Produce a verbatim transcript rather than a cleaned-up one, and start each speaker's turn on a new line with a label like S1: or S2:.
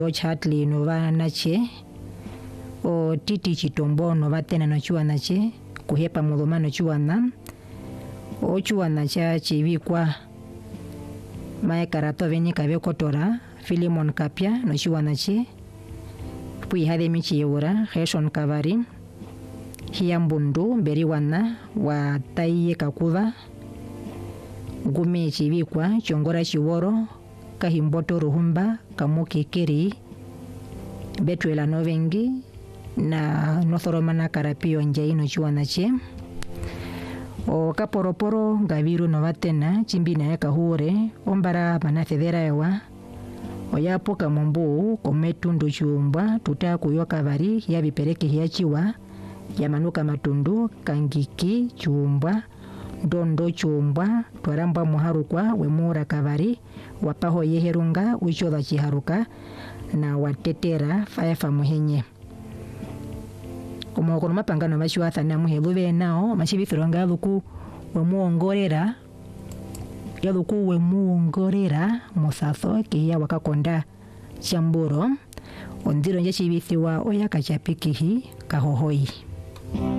S1: Ochatli no va nache o titi chitombo no va tena no chua nache kuhepa modoma no chuana o chuana cha chivikwa mae karato veni kabe kotora Filimon Kapia no chuana che pui hade michi yura Gerson Kavari hiambundu beriwana wa taiye kakuva gume chivikwa chongora chiworo kahimboto ruhumba kamuki kiri betwela novengi na nothoromana karapio njai no chuana che o kaporoporo gaviru no vatena chimbina ya kahure ombara manacedera ewa oyapo kamombu kometundu chumbwa tuta kuyo kavari ya vipereke hiachiwa ya manuka matundu kangiki chumbwa dondo chumbwa twaramba muharukwa wemura kavari wapaho yeherunga uchodha chiharuka na watetera faefa muhenye como kono mapangano mashiwatha na muheluve nao mashibithironga luku wemuongorera ya luku wemuongorera musatho kia wakakonda chamburo ondiro nje chibithiwa oyaka chapikihi kahohoi.